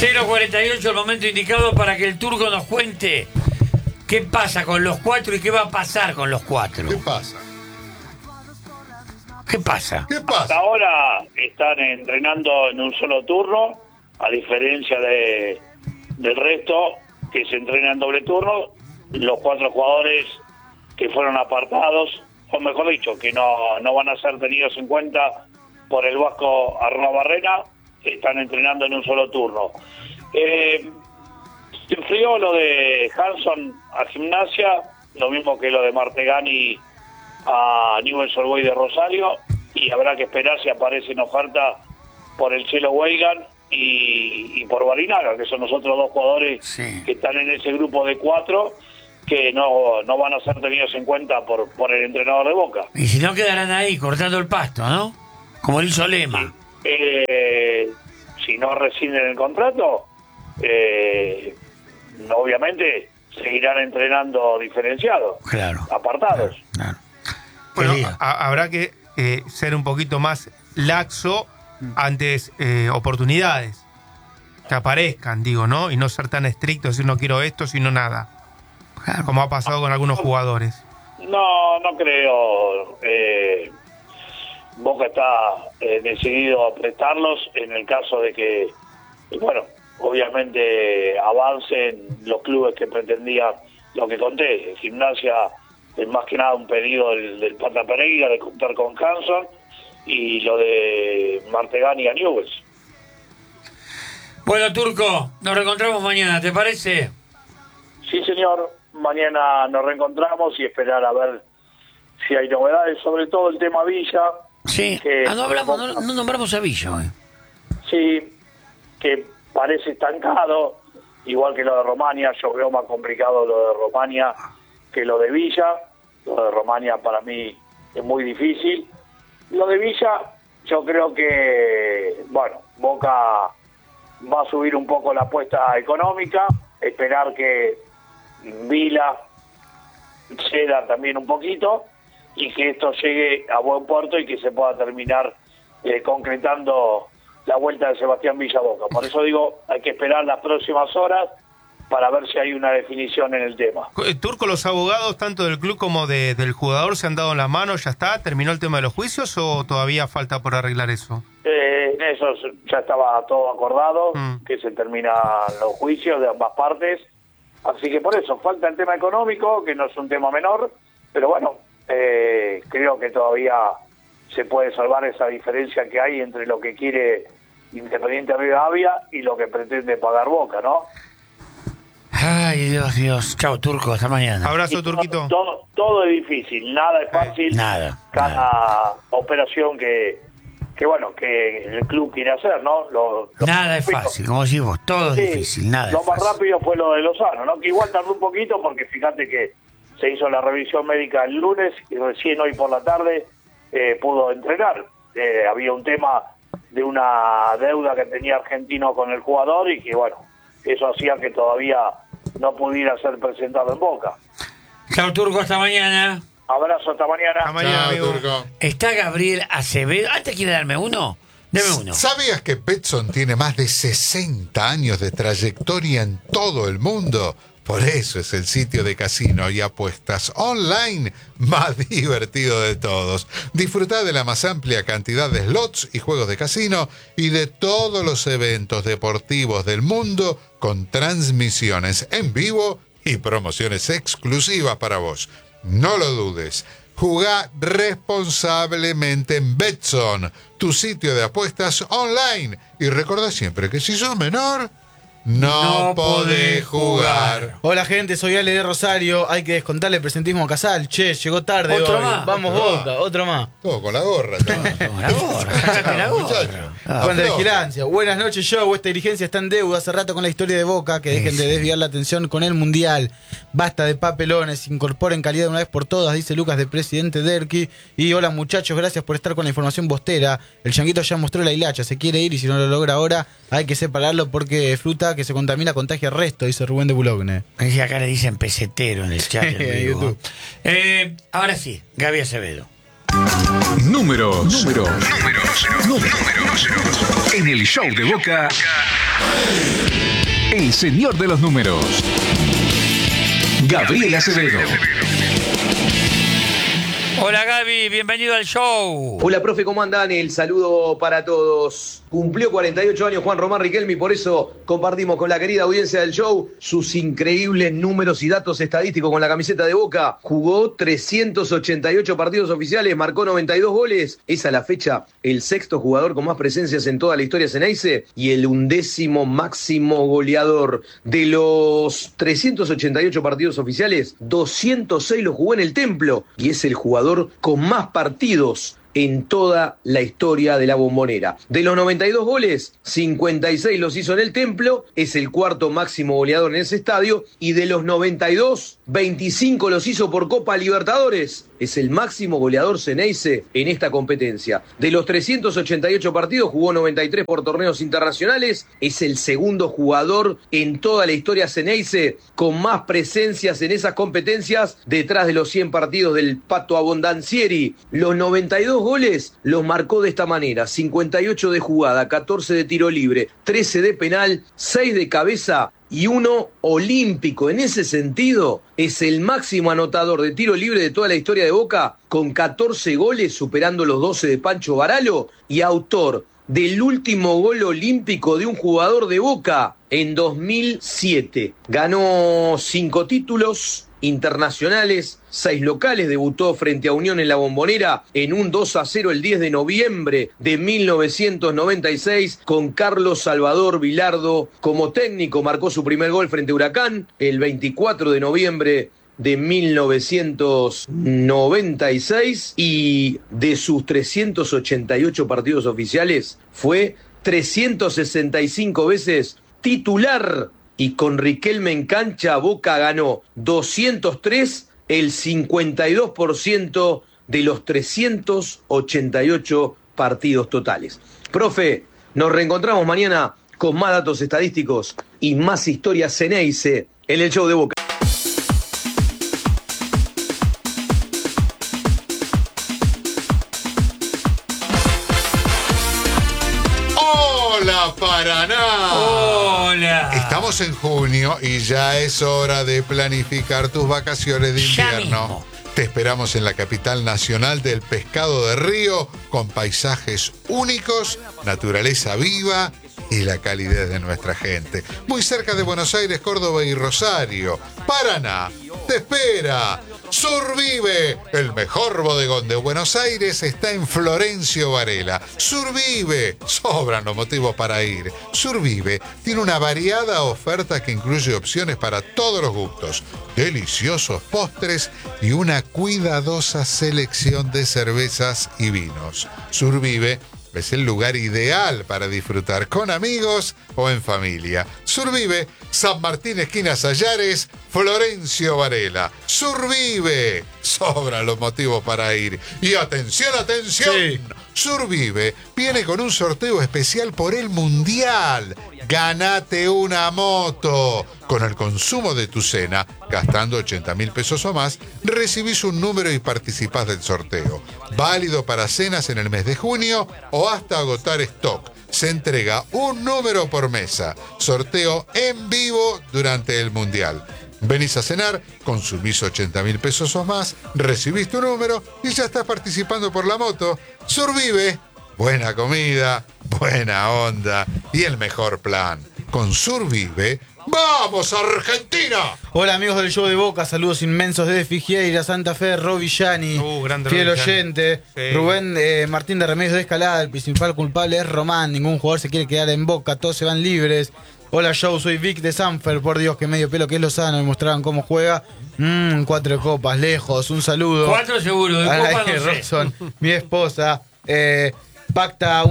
0:48, el momento indicado para que el Turco nos cuente qué pasa con los 4 y qué va a pasar con los 4. ¿Qué pasa? ¿Qué pasa? ¿Qué pasa? Hasta ahora están entrenando en un solo turno, a diferencia del resto, que se entrena en doble turno. Los 4 jugadores que fueron apartados, o mejor dicho, que no van a ser tenidos en cuenta por el Vasco Arruabarrena, están entrenando en un solo turno. Se enfrió lo de Hanson a Gimnasia, lo mismo que lo de Martegani a Newell's Old Boys de Rosario, y habrá que esperar si aparece en oferta por el Chelo Weigan y por Barinaga, que son los otros 2 jugadores que están en ese grupo de 4 que no van a ser tenidos en cuenta por el entrenador de Boca. Y si no, quedarán ahí cortando el pasto, ¿no? Como lo hizo Lema. Si no rescinden el contrato, obviamente seguirán entrenando diferenciados, Claro, apartados. claro. Bueno, Quería. habrá que ser un poquito más laxo antes oportunidades que aparezcan, digo, ¿no? Y no ser tan estricto, decir no quiero esto, sino nada. Claro. Como ha pasado con algunos jugadores. No creo. Boca está decidido a prestarlos en el caso de que, bueno, obviamente avancen los clubes que pretendían lo que conté. Gimnasia es más que nada un pedido del Pata Pereira de contar con Hanson, y lo de Martegani a Newell's. Bueno, Turco, nos reencontramos mañana, ¿te parece? Sí, señor. Mañana nos reencontramos y esperar a ver si hay novedades, sobre todo el tema Villa. Sí. Que No nombramos a Villa hoy. Sí, que parece estancado, igual que lo de Romania. Yo veo más complicado lo de Romania que lo de Villa. Lo de Romania para mí es muy difícil. Lo de Villa, yo creo que, bueno, Boca va a subir un poco la apuesta económica, esperar que Vila ceda también un poquito y que esto llegue a buen puerto y que se pueda terminar concretando la vuelta de Sebastián Villa a Boca. Por eso digo, hay que esperar las próximas horas para ver si hay una definición en el tema. Turco, los abogados tanto del club como del jugador se han dado en la mano, ¿ya está? ¿Terminó el tema de los juicios o todavía falta por arreglar eso? Eso ya estaba todo acordado, que se terminan los juicios de ambas partes. Así que por eso, falta el tema económico, que no es un tema menor, pero bueno, creo que todavía se puede salvar esa diferencia que hay entre lo que quiere Independiente Rivadavia y lo que pretende pagar Boca, ¿no? Ay, Dios. Chao, Turco, hasta mañana. Abrazo, Turquito. Todo es difícil, nada es fácil. Nada. Cada operación que el club quiere hacer, ¿no? Nada es fácil, como decís vos, todo es difícil, nada es Lo más fácil. rápido fue lo de Lozano, ¿no? Que igual tardó un poquito porque fíjate que se hizo la revisión médica el lunes y recién hoy por la tarde pudo entrenar. Había un tema de una deuda que tenía Argentino con el jugador y que, bueno, eso hacía que todavía no pudiera ser presentado en Boca. Chao, Turco, hasta mañana. Abrazo, hasta mañana. Hasta mañana, Chao, amigo. Turco. Está Gabriel Acevedo. ¿Antes quiere darme uno? Deme uno. ¿Sabías que Betson tiene más de 60 años de trayectoria en todo el mundo? Por eso es el sitio de casino y apuestas online más divertido de todos. Disfrutá de la más amplia cantidad de slots y juegos de casino y de todos los eventos deportivos del mundo con transmisiones en vivo y promociones exclusivas para vos. No lo dudes. Jugá responsablemente en Betson, tu sitio de apuestas online. Y recordá siempre que si sos menor, no podés jugar. Hola gente, soy Ale de Rosario. Hay que descontarle el presentismo a Casal. Che, llegó tarde Otro hoy. más. Vamos Otro Boca, otro más. Todo con la gorra. ¿no? La gorra, sacate la gorra. Muchacho. Cuánta vigilancia. Buenas noches, Joe. Esta dirigencia está en deuda hace rato con la historia de Boca. Que dejen de desviar la atención con el Mundial. Basta de papelones. Incorporen calidad de una vez por todas, dice Lucas de Presidente Derqui. Y hola muchachos, gracias por estar con la información bostera. El changuito ya mostró la hilacha. Se quiere ir y si no lo logra ahora hay que separarlo porque fruta que se contamina contagia el resto, dice Rubén de Bulogne. Acá le dicen pesetero en el chat. En YouTube. Ahora sí, Gaby Acevedo. Números. En el show de Boca. el señor de los números, Gabriel Acevedo. Hola Gaby, bienvenido al show. Hola, profe, ¿cómo andan? El saludo para todos. Cumplió 48 años Juan Román Riquelme y por eso compartimos con la querida audiencia del show sus increíbles números y datos estadísticos con la camiseta de Boca. Jugó 388 partidos oficiales, marcó 92 goles. Es a la fecha el sexto jugador con más presencias en toda la historia Ceneice y el 11º máximo goleador. De los 388 partidos oficiales, 206 los jugó en el Templo y es el jugador con más partidos en toda la historia de la Bombonera. De los 92 goles, 56 los hizo en el Templo, es el cuarto máximo goleador en ese estadio, y de los 92, 25 los hizo por Copa Libertadores, es el máximo goleador Ceneice en esta competencia. De los 388 partidos, jugó 93 por torneos internacionales, es el segundo jugador en toda la historia Ceneice con más presencias en esas competencias, detrás de los 100 partidos del Pato Abondancieri. Los 92 goles los marcó de esta manera: 58 de jugada, 14 de tiro libre, 13 de penal, 6 de cabeza y 1 olímpico. En ese sentido, es el máximo anotador de tiro libre de toda la historia de Boca, con 14 goles, superando los 12 de Pancho Varalo, y autor del último gol olímpico de un jugador de Boca en 2007. Ganó 5 títulos internacionales, 6 locales, debutó frente a Unión en la Bombonera en un 2-0 el 10 de noviembre de 1996 con Carlos Salvador Vilardo como técnico. Marcó su primer gol frente a Huracán el 24 de noviembre de 1996 y de sus 388 partidos oficiales fue 365 veces titular. Y con Riquelme en cancha, Boca ganó 203, el 52% de los 388 partidos totales. Profe, nos reencontramos mañana con más datos estadísticos y más historias Ceneice en el show de Boca. ¡Hola, Paraná! Hola. Estamos en junio y ya es hora de planificar tus vacaciones de Ya invierno. mismo. Te esperamos en la capital nacional del pescado de río, con paisajes únicos, naturaleza viva y la calidez de nuestra gente. Muy cerca de Buenos Aires, Córdoba y Rosario. Paraná te espera. Survive, el mejor bodegón de Buenos Aires, está en Florencio Varela. Survive, sobran los motivos para ir. Survive tiene una variada oferta que incluye opciones para todos los gustos, deliciosos postres y una cuidadosa selección de cervezas y vinos. Survive es el lugar ideal para disfrutar con amigos o en familia. Survive, San Martín, esquina Sayares, Florencio Varela. Survive, sobran los motivos para ir. Y atención, atención. Sí. Survive viene con un sorteo especial por el Mundial. Ganate una moto. Con el consumo de tu cena, gastando 80.000 pesos o más, recibís un número y participás del sorteo. Válido para cenas en el mes de junio o hasta agotar stock. Se entrega un número por mesa. Sorteo en vivo durante el Mundial. Venís a cenar, consumís 80.000 pesos o más, recibís tu número y ya estás participando por la moto. Survive, buena comida, buena onda y el mejor plan. Con Survive, ¡vamos Argentina! Hola amigos del show de Boca, saludos inmensos desde Figueira, Santa Fe, Roby Yani, Grande fiel Roby Yani. oyente, Sí. Rubén Martín de Remedios de Escalada, el principal culpable es Román, ningún jugador se quiere quedar en Boca, todos se van libres. Hola show, soy Vic de Sanfer, por Dios que medio pelo que es Lozano, me mostraban cómo juega. 4 copas, lejos, un saludo. 4 seguro, de Ana copa no sé. Robson, mi esposa. Pacta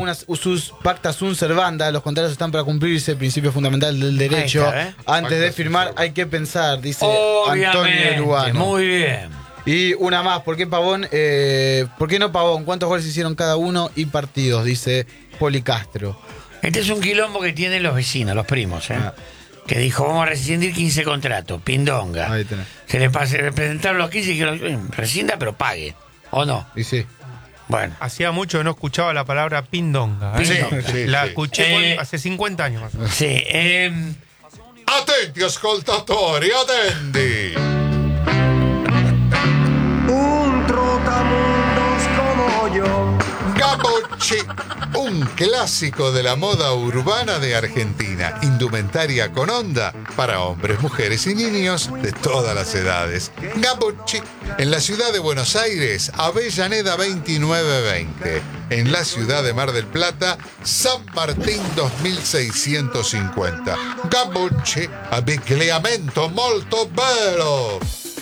sunt servanda, los contratos están para cumplirse, principio fundamental del derecho. Ahí está, Antes de Pacta firmar sunt hay que pensar, dice Antonio Obviamente, Lugano. muy bien. Y una más, ¿por qué Pavón? ¿Por qué no Pavón? ¿Cuántos goles hicieron cada uno y partidos? Dice Poli Castro. Este es un quilombo que tienen los vecinos, los primos, que dijo, vamos a rescindir 15 contratos, pindonga. Ahí tenés. Se le presentaron los 15 y dijeron, rescinda pero pague, ¿o no? Y sí. Bueno, Hacía mucho que no escuchaba la palabra pindonga. Pindonga. Sí, La sí. escuché hace 50 años más o menos. sí. Attenti ascoltatori, attendi! Un trotamundos como yo. Gabocci, un clásico de la moda urbana de Argentina. Indumentaria con onda para hombres, mujeres y niños de todas las edades. Gabocci, en la ciudad de Buenos Aires, Avellaneda 2920. En la ciudad de Mar del Plata, San Martín 2650. Gabocci, abbigliamento molto bello.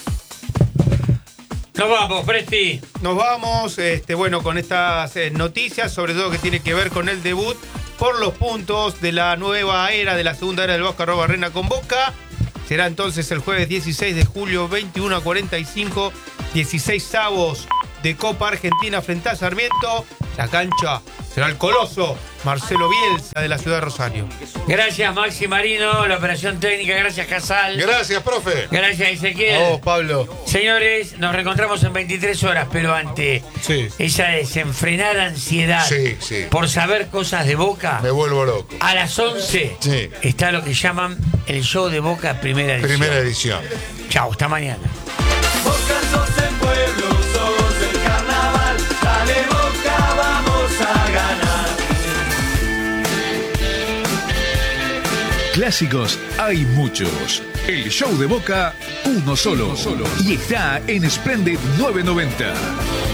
Nos vamos, Presti. Nos vamos, bueno, con estas noticias, sobre todo que tiene que ver con el debut por los puntos de la nueva era, de la segunda era del Bosca Barrena con Boca. Será entonces el jueves 16 de julio, 21:45, 16avos de Copa Argentina frente a Sarmiento. La cancha será el Coloso Marcelo Bielsa de la ciudad de Rosario. Gracias, Maxi Marino, la operación técnica. Gracias, Casal. Gracias, profe. Gracias, Ezequiel. A vos, Pablo. Señores, nos reencontramos en 23 horas, pero ante esa desenfrenada ansiedad por saber cosas de Boca, me vuelvo loco. A las 11 está lo que llaman el show de Boca primera edición. Primera edición. Chau, hasta mañana. Boca sos el pueblo, sos el carnaval. Dale Boca, vamos a ganar. Clásicos hay muchos. El show de Boca, uno solo. Y está en Splendid 990.